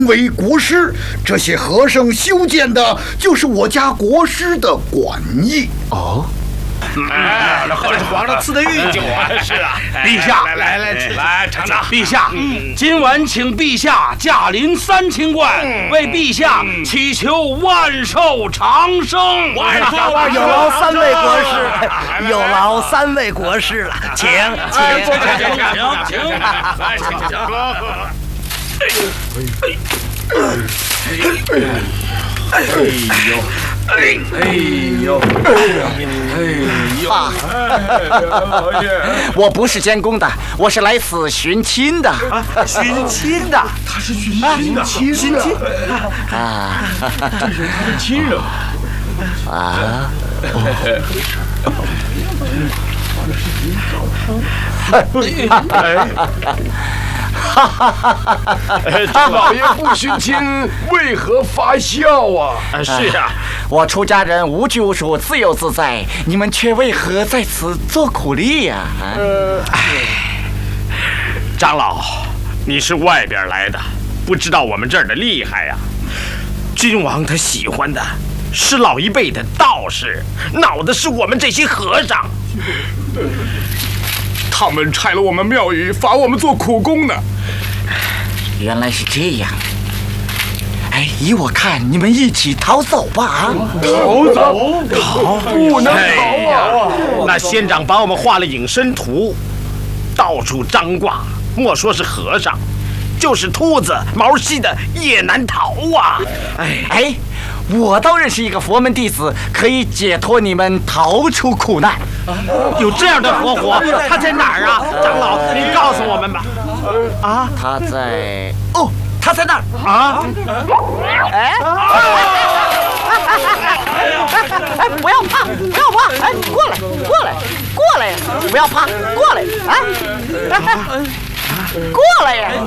为国师，这些和尚修建的就是我家国师的馆驿。 哦， 这是皇上赐的御酒啊！是啊， 陛下， 来尝尝。 陛下，今晚请陛下驾临3000贯，为陛下祈求万寿长生。 有劳3位国师，有劳3位国师了，请。 我不是监工的，我是来此寻亲的。 寻亲的， 他是寻亲的， 寻亲啊， 这是他的亲人啊。 张老爷不寻亲，为何发笑啊？ 是呀， 我出家人无拘束，自由自在，你们却为何在此做苦力呀？ 张老，你是外边来的，不知道我们这儿的厉害呀。君王他喜欢的是老一辈的道士，恼的是我们这些和尚。 他们拆了我们庙宇，罚我们做苦工呢。 原来是这样。哎，依我看，你们一起逃走吧！ 逃走？不能逃啊！ 那仙长把我们画了隐身图，到处张挂，莫说是和尚，就是秃子、毛细的也难逃啊！ 哎，我倒认识一个佛门弟子，可以解脱你们，逃出苦难。 有这样的活佛，他在哪儿啊？长老，您告诉我们吧。 啊，他在他在那儿啊！ 哎，不要怕，不要怕，哎，过来，不要怕，过来啊！过来呀，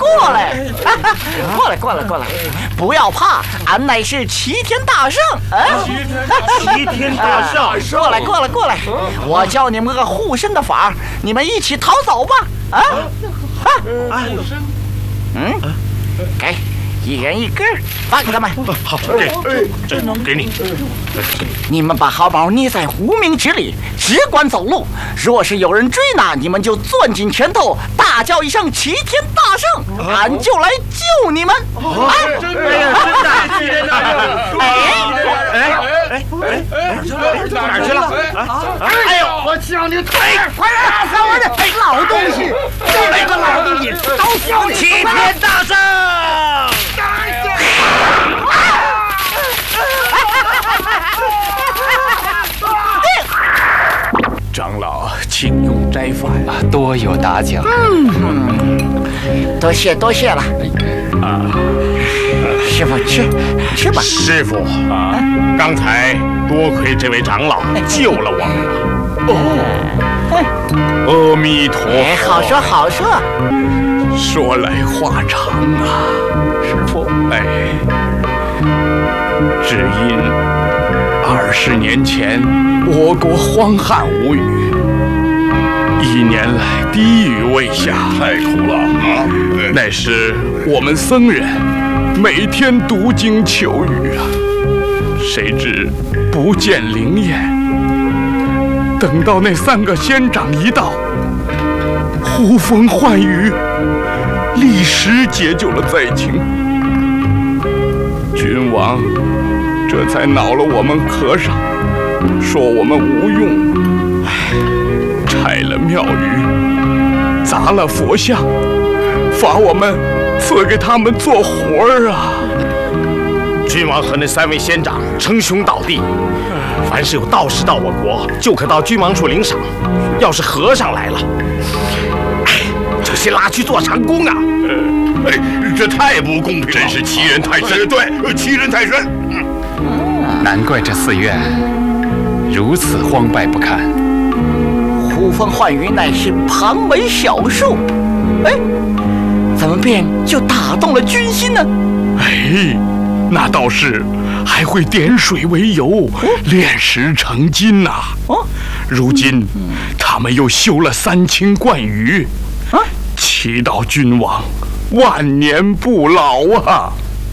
过来！不要怕，俺乃是齐天大圣。 齐天大圣， 过来！我教你们个护身的法，你们一起逃走吧！给，1人1根，发给他们。 好，给你。 你们把毫毛捏在无名指里，只管走路。若是有人追拿，你们就攥紧拳头，大叫一声齐天大圣，俺就来救你们。 真的！哪儿去了？ 哎呦，我叫你快打死我的老东西！就那个老东西，都叫你齐天大圣！ 长老，请用斋饭啊， 多有打搅。 多谢了。师傅吃吧。 师傅啊，刚才多亏这位长老救了我们。阿弥陀佛。 好说。 说来话长啊，师傅。只因20年前我国荒旱无雨，1年来滴雨未下，太苦了啊！那时我们僧人每天读经求雨啊，谁知不见灵验。等到那3个仙长一到，呼风唤雨，立时解救了灾情。君王这才恼了我们和尚，说我们无用，拆了庙宇，砸了佛像，罚我们赐给他们做活儿啊！ 君王和那3位仙长称兄道弟，凡是有道士到我国，就可到君王处领赏。要是和尚来了，就先拉去做长工啊！ 这太不公平了，真是欺人太甚。对，欺人太甚。 难怪这寺院如此荒败不堪。 呼风唤雨乃是旁门小术，怎么便就打动了军心呢？ 那道士还会点水为油，炼石成金呐。如今他们又修了3000贯宇，祈祷君王万年不老啊！